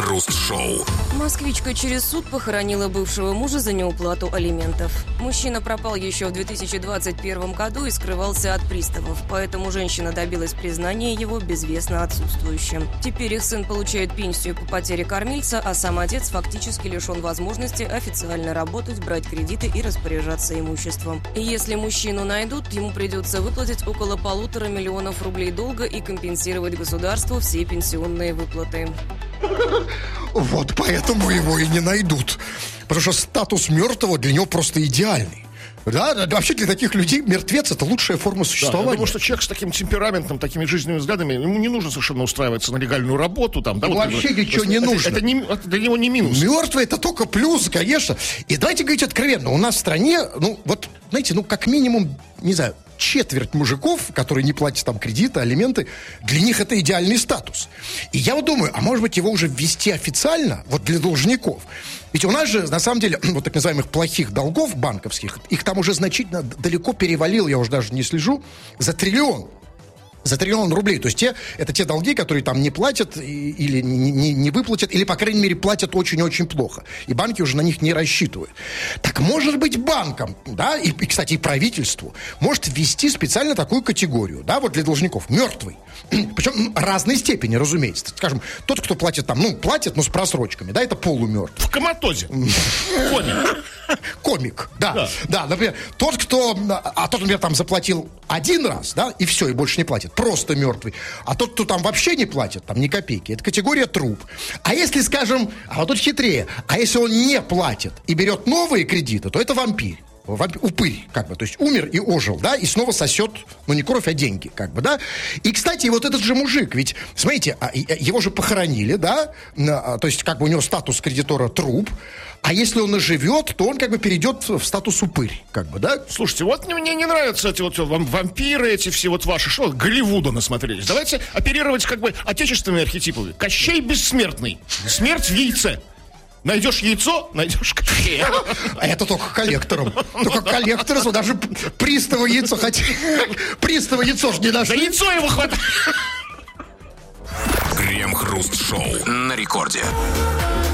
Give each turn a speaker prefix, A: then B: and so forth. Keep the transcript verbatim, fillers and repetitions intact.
A: Крем-хруст-шоу.
B: Москвичка через суд похоронила бывшего мужа за неуплату алиментов. Мужчина пропал еще в две тысячи двадцать первом году и скрывался от приставов, поэтому женщина добилась признания его безвестно отсутствующим. Теперь их сын получает пенсию по потере кормильца, а сам отец фактически лишен возможности официально работать, брать кредиты и распоряжаться имуществом. И если мужчину найдут, ему придется выплатить около полутора миллионов рублей долга и компенсировать государству все пенсионные выплаты.
C: Вот поэтому его и не найдут. Потому что статус мертвого для него просто идеальный. Да, да, вообще для таких людей мертвец — это лучшая форма существования.
D: Да, я думаю, что человек с таким темпераментом, такими жизненными взглядами, ему не нужно совершенно устраиваться на легальную работу. Там, да,
C: вот,
D: вот,
C: вообще
D: вот,
C: ничего
D: это,
C: не нужно.
D: Это, это, не, это для него не минус.
C: Мертвый — это только плюс, конечно. И давайте говорить откровенно. У нас в стране, ну, вот, знаете, ну, как минимум, не знаю, четверть мужиков, которые не платят там кредиты, алименты, для них это идеальный статус. И я вот думаю, а может быть его уже ввести официально, вот для должников? Ведь у нас же, на самом деле, вот так называемых плохих долгов банковских, их там уже значительно далеко перевалил, я уже даже не слежу, за триллион. За триллион рублей. То есть те, это те долги, которые там не платят или не, не, не выплатят, или, по крайней мере, платят очень-очень плохо. И банки уже на них не рассчитывают. Так может быть банкам, да, и, и, кстати, и правительству, может ввести специально такую категорию, да, вот для должников, мертвый. Причем разной степени, разумеется. Скажем, тот, кто платит там, ну, платит, но с просрочками, да, это полумертвый.
D: В коматозе. Комик.
C: Комик, да, да. Да, например, тот, кто, а тот, например, там заплатил один раз, да, и все, и больше не платит. Просто мертвый. А тот, кто там вообще не платит, там ни копейки, это категория труп. А если, скажем, а вот тут хитрее, а если он не платит и берет новые кредиты, то это вампир. Вампир, упырь, как бы, то есть умер и ожил, да, и снова сосет, ну, не кровь, а деньги, как бы, да. И, кстати, вот этот же мужик, ведь, смотрите, его же похоронили, да, то есть, как бы у него статус кредитора труп, а если он оживет, то он как бы перейдет в статус упырь, как бы, да?
D: Слушайте, вот мне не нравятся эти вот вампиры, эти все вот ваши, что, Голливуда насмотрелись. Давайте оперировать как бы отечественными архетипами. Кощей бессмертный, смерть в яйце. Найдешь яйцо, найдешь Кощея.
C: А это только коллектором. Только коллекторы, даже приставы яйцо хотели. Приставы яйцо ж не нашли.
D: За яйцо его хватает.
A: Крем-хруст-шоу на рекорде.